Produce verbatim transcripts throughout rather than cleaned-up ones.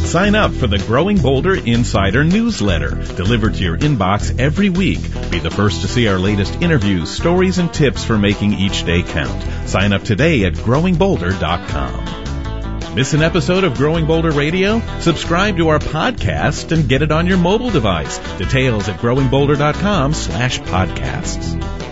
Sign up for the Growing Bolder Insider newsletter, delivered to your inbox every week. Be the first to see our latest interviews, stories, and tips for making each day count. Sign up today at growing bolder dot com. Miss an episode of Growing Bolder Radio? Subscribe to our podcast and get it on your mobile device. Details at growing bolder dot com slash podcasts.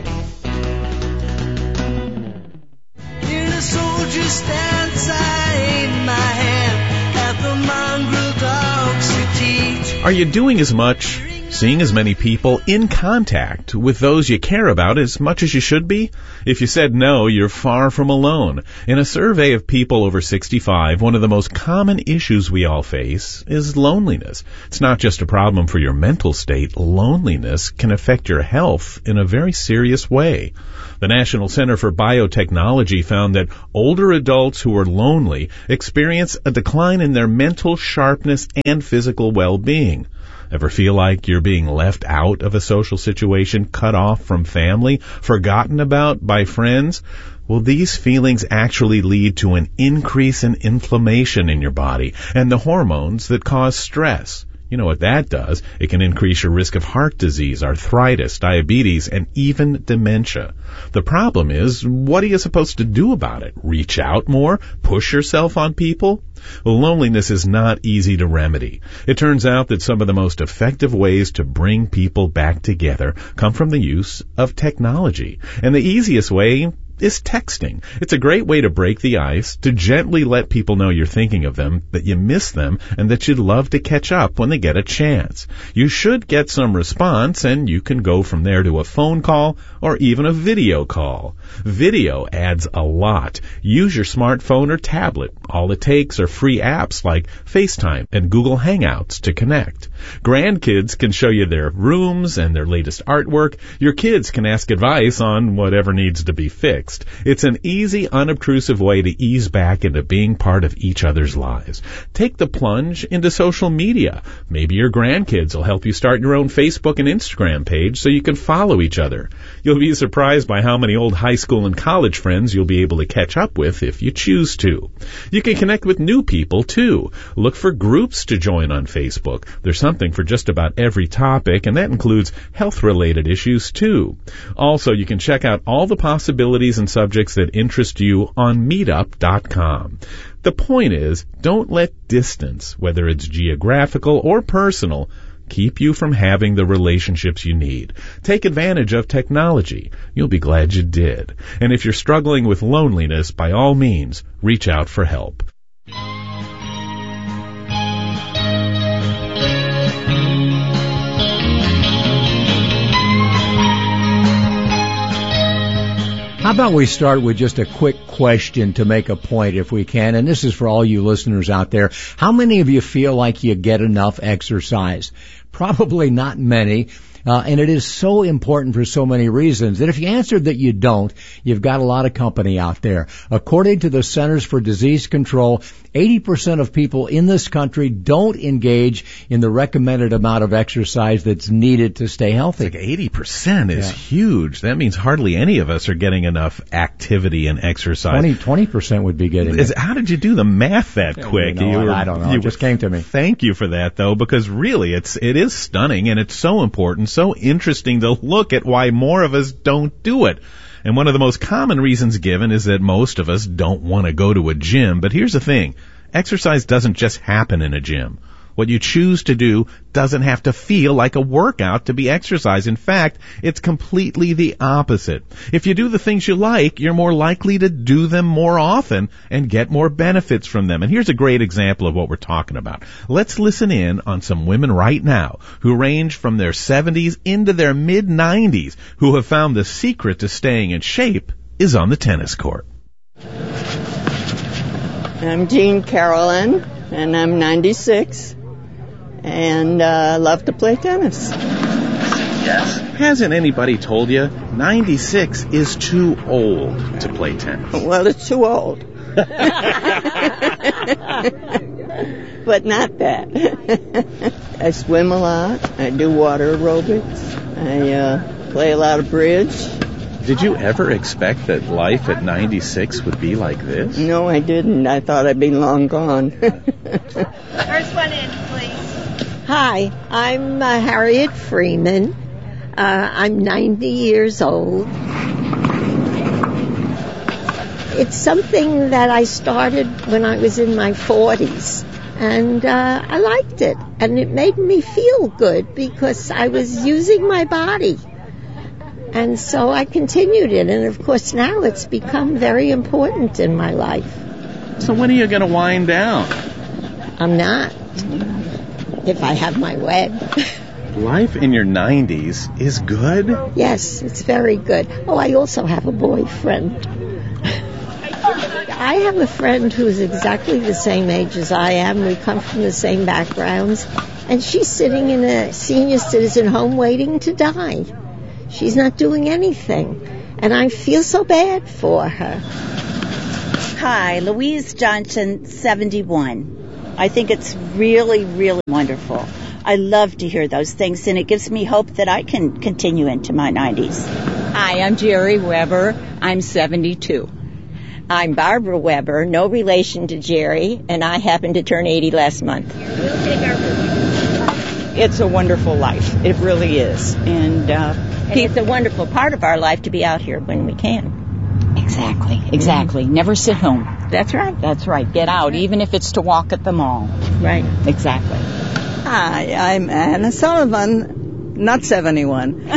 In a soldier's stance, I aim my hand at the mongrel dogs who teach. Are you doing as much, seeing as many people, in contact with those you care about as much as you should be? If you said no, you're far from alone. In a survey of people over sixty-five, one of the most common issues we all face is loneliness. It's not just a problem for your mental state. Loneliness can affect your health in a very serious way. The National Center for Biotechnology found that older adults who are lonely experience a decline in their mental sharpness and physical well-being. Ever feel like you're being left out of a social situation, cut off from family, forgotten about by friends? Well, these feelings actually lead to an increase in inflammation in your body and the hormones that cause stress. You know what that does? It can increase your risk of heart disease, arthritis, diabetes, and even dementia. The problem is, what are you supposed to do about it? Reach out more? Push yourself on people? Well, loneliness is not easy to remedy. It turns out that some of the most effective ways to bring people back together come from the use of technology. And the easiest way is texting. It's a great way to break the ice, to gently let people know you're thinking of them, that you miss them, and that you'd love to catch up when they get a chance. You should get some response, and you can go from there to a phone call or even a video call. Video adds a lot. Use your smartphone or tablet. All it takes are free apps like FaceTime and Google Hangouts to connect. Grandkids can show you their rooms and their latest artwork. Your kids can ask advice on whatever needs to be fixed. It's an easy, unobtrusive way to ease back into being part of each other's lives. Take the plunge into social media. Maybe your grandkids will help you start your own Facebook and Instagram page so you can follow each other. You'll be surprised by how many old high school and college friends you'll be able to catch up with if you choose to. You can connect with new people, too. Look for groups to join on Facebook. There's something for just about every topic, and that includes health-related issues, too. Also, you can check out all the possibilities and subjects that interest you on meetup dot com. The point is, don't let distance, whether it's geographical or personal, keep you from having the relationships you need. Take advantage of technology. You'll be glad you did. And if you're struggling with loneliness, by all means, reach out for help. How about we start with just a quick question to make a point, if we can, and this is for all you listeners out there. How many of you feel like you get enough exercise? Probably not many. Uh, and it is so important for so many reasons that if you answered that you don't, you've got a lot of company out there. According to the Centers for Disease Control, eighty percent of people in this country don't engage in the recommended amount of exercise that's needed to stay healthy. It's like eighty percent is yeah. huge. That means hardly any of us are getting enough activity and exercise. twenty, twenty percent would be getting is, it. How did you do the math that quick? You know, you were, I don't know. It just came to me. Thank you for that, though, because really it's, it is stunning and it's so important, so interesting to look at why more of us don't do it. And one of the most common reasons given is that most of us don't want to go to a gym. But here's the thing. Exercise doesn't just happen in a gym. What you choose to do doesn't have to feel like a workout to be exercise. In fact, it's completely the opposite. If you do the things you like, you're more likely to do them more often and get more benefits from them. And here's a great example of what we're talking about. Let's listen in on some women right now who range from their seventies into their mid nineties who have found the secret to staying in shape is on the tennis court. I'm Jean Carolyn, and I'm ninety-six, and I uh, love to play tennis. Yes. Hasn't anybody told you ninety-six is too old to play tennis? Well, it's too old. But not that. I swim a lot. I do water aerobics. I uh, play a lot of bridge. Did you ever expect that life at ninety-six would be like this? No, I didn't. I thought I'd be long gone. First one in, please. Hi, I'm uh, Harriet Freeman. Uh, I'm ninety years old. It's something that I started when I was in my forties, and uh, I liked it, and it made me feel good because I was using my body. And so I continued it, and of course now it's become very important in my life. So when are you going to wind down? I'm not, if I have my way. Life in your nineties is good? Yes, it's very good. Oh, I also have a boyfriend. I have a friend who's exactly the same age as I am. We come from the same backgrounds, and she's sitting in a senior citizen home waiting to die. She's not doing anything, and I feel so bad for her. Hi, Louise Johnson, seventy-one. I think it's really, really wonderful. I love to hear those things, and it gives me hope that I can continue into my nineties. Hi, I'm Jerry Weber. I'm seventy-two. I'm Barbara Weber, no relation to Jerry, and I happened to turn eighty last month. It's a wonderful life. It really is. And, uh, and it's a wonderful part of our life to be out here when we can. Exactly, exactly. Mm-hmm. Never sit home. That's right. That's right. Get out, even if it's to walk at the mall. Right. Exactly. Hi, I'm Anna Sullivan, not seventy-one.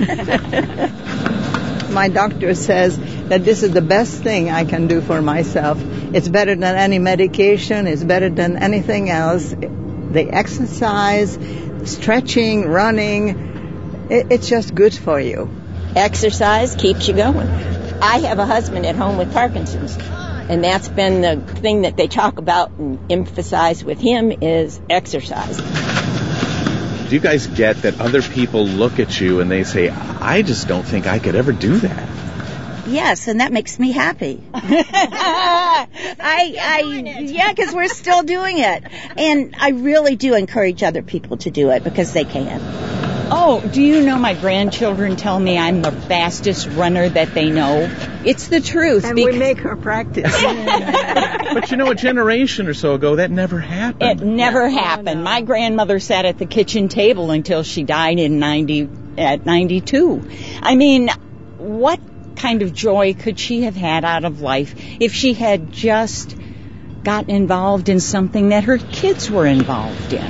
My doctor says that this is the best thing I can do for myself. It's better than any medication. It's better than anything else. The exercise, stretching, running, it, it's just good for you. Exercise keeps you going. I have a husband at home with Parkinson's, and that's been the thing that they talk about and emphasize with him is exercise. Do you guys get that other people look at you and they say, I just don't think I could ever do that? Yes, and that makes me happy. I, I, yeah, because we're still doing it. And I really do encourage other people to do it because they can. Oh, do you know my grandchildren tell me I'm the fastest runner that they know? It's the truth. And we make her practice. But you know, a generation or so ago, that never happened. It never happened. My grandmother sat at the kitchen table until she died in ninety at ninety-two. I mean, what kind of joy could she have had out of life if she had just gotten involved in something that her kids were involved in?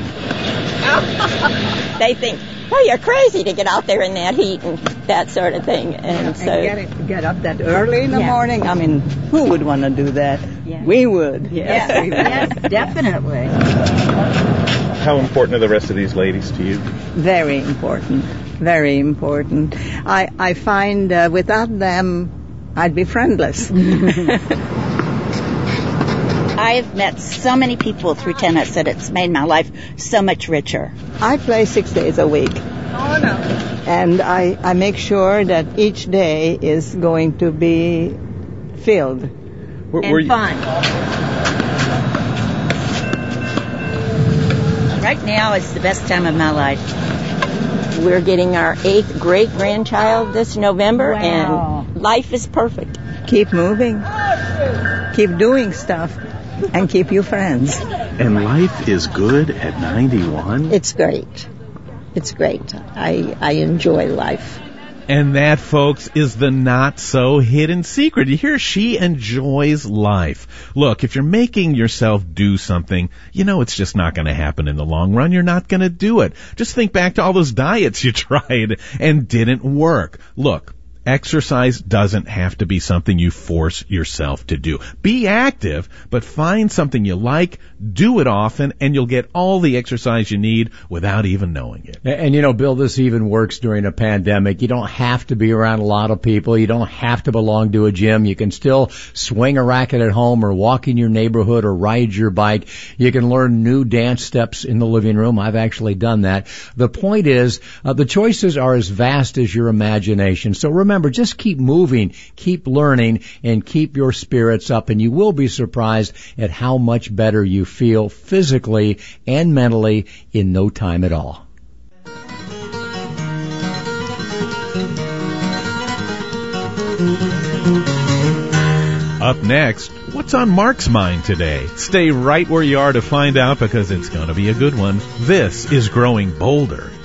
They think, oh, you're crazy to get out there in that heat and that sort of thing. And, and so get, get up that early in the yeah. morning. I mean, who would want to do that? Yeah. We would. Yes, yes, yes, definitely. How important are the rest of these ladies to you? Very important. Very important. I, I find uh, without them, I'd be friendless. I have met so many people through tennis that it's made my life so much richer. I play six days a week. Oh, no. And I, I make sure that each day is going to be filled. Where, and where you... fun. Right now is the best time of my life. We're getting our eighth great-grandchild this November, wow. and life is perfect. Keep moving. Keep doing stuff. And keep you friends. And life is good at ninety-one? It's great. It's great. I, I enjoy life. And that, folks, is the not-so-hidden secret. You hear, she enjoys life. Look, if you're making yourself do something, you know it's just not going to happen in the long run. You're not going to do it. Just think back to all those diets you tried and didn't work. Look, exercise doesn't have to be something you force yourself to do. Be active, but find something you like, do it often, and you'll get all the exercise you need without even knowing it. And, and you know, Bill, this even works during a pandemic. You don't have to be around a lot of people. You don't have to belong to a gym. You can still swing a racket at home or walk in your neighborhood or ride your bike. You can learn new dance steps in the living room. I've actually done that. The point is, uh, the choices are as vast as your imagination. So remember, Remember, just keep moving, keep learning, and keep your spirits up, and you will be surprised at how much better you feel physically and mentally in no time at all. Up next, what's on Mark's mind today? Stay right where you are to find out because it's going to be a good one. This is Growing Bolder.